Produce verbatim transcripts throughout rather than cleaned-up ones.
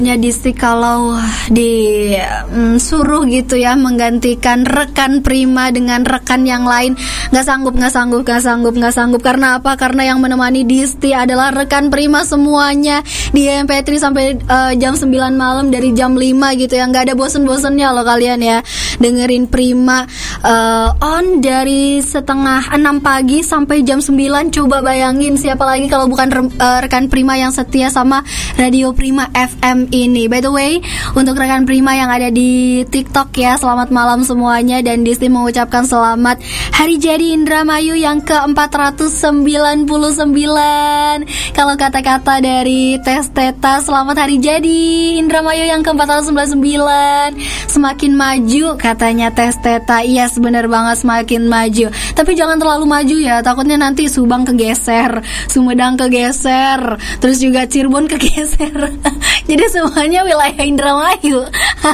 Disti kalau disuruh gitu ya menggantikan rekan Prima dengan rekan yang lain, nggak sanggup, nggak sanggup, nggak sanggup, nggak sanggup. Karena apa? Karena yang menemani Disti adalah rekan Prima semuanya di M P tiga sampai uh, jam sembilan malam, dari jam lima gitu ya. Nggak ada bosen-bosennya loh kalian ya dengerin Prima uh, on dari setengah enam pagi sampai jam sembilan. Coba bayangin siapa lagi kalau bukan re- uh, rekan Prima yang setia sama Radio Prima F M ini. By the way, untuk rekan Prima yang ada di TikTok ya, selamat malam semuanya. Dan Disti mengucapkan selamat hari jadi Indramayu yang ke empat ratus sembilan puluh sembilan. Kalau kata-kata dari Tes Teta, selamat hari jadi Indramayu yang ke empat ratus sembilan puluh sembilan. Semakin maju katanya Tes Teta. Yes, bener banget, semakin maju. Tapi jangan terlalu maju ya, takutnya nanti Subang kegeser, Sumedang kegeser, terus juga Cirebon kegeser. Jadi semuanya wilayah Indramayu.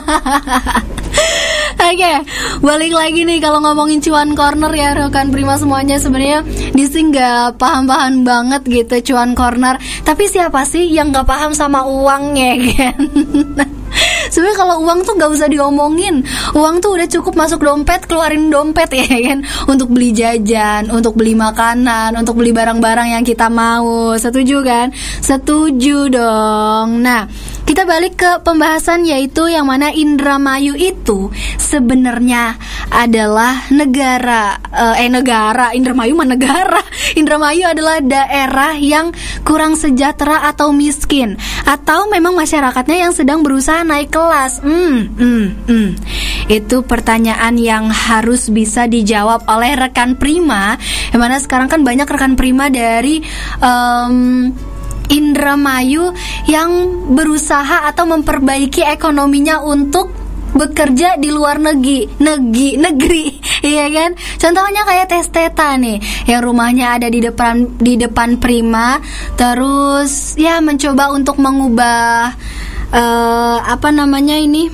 Oke, okay, balik lagi nih kalau ngomongin cuan corner ya rekan Prima semuanya. Sebenarnya Disti nggak paham-paham banget gitu cuan corner. Tapi siapa sih yang nggak paham sama uangnya kan? Sebenarnya kalau uang tuh gak usah diomongin. Uang tuh udah cukup masuk dompet, keluarin dompet ya kan, untuk beli jajan, untuk beli makanan, untuk beli barang-barang yang kita mau. Setuju kan? Setuju dong. Nah, kita balik ke pembahasan, yaitu yang mana Indramayu itu sebenarnya adalah negara eh negara Indramayu mah negara Indramayu adalah daerah yang kurang sejahtera atau miskin, atau memang masyarakatnya yang sedang berusaha naik kelas. Hmm, hmm, hmm. Itu pertanyaan yang harus bisa dijawab oleh rekan Prima. Yang mana sekarang kan banyak rekan Prima dari um, Indramayu yang berusaha atau memperbaiki ekonominya untuk bekerja di luar negeri, negeri, negeri, iya kan? Contohnya kayak Tes Teta nih, yang rumahnya ada di depan di depan Prima, terus ya mencoba untuk mengubah uh, apa namanya ini?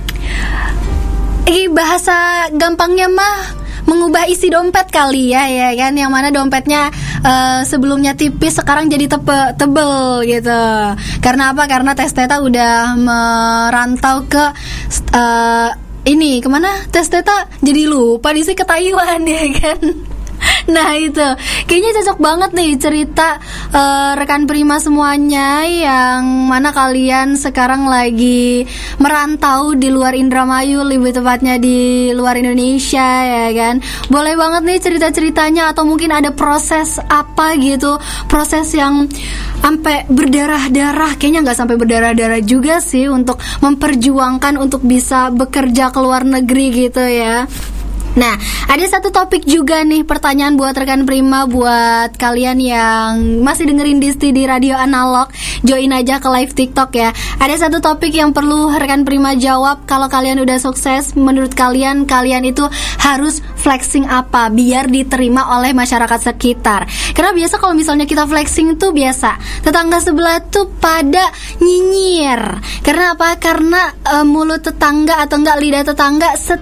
Eh bahasa gampangnya mah mengubah isi dompet kali ya, ya kan? Yang mana dompetnya uh, sebelumnya tipis, sekarang jadi tepe, tebel gitu. Karena apa? Karena Tes Teta udah merantau ke uh, ini kemana? Tes Teta jadi lupa di sini, ke Taiwan ya kan? Nah itu kayaknya cocok banget nih cerita uh, rekan Prima semuanya, yang mana kalian sekarang lagi merantau di luar Indramayu, lebih tepatnya di luar Indonesia ya kan. Boleh banget nih cerita-ceritanya, atau mungkin ada proses apa gitu, proses yang sampai berdarah-darah. Kayaknya nggak sampai berdarah-darah juga sih, untuk memperjuangkan untuk bisa bekerja ke luar negeri gitu ya. Nah, ada satu topik juga nih, pertanyaan buat rekan Prima, buat kalian yang masih dengerin Disti di radio analog, join aja ke live TikTok ya. Ada satu topik yang perlu rekan Prima jawab. Kalau kalian udah sukses, menurut kalian, kalian itu harus flexing apa biar diterima oleh masyarakat sekitar? Karena biasa kalau misalnya kita flexing tuh biasa tetangga sebelah tuh pada nyinyir. Karena apa? Karena uh, mulut tetangga atau enggak lidah tetangga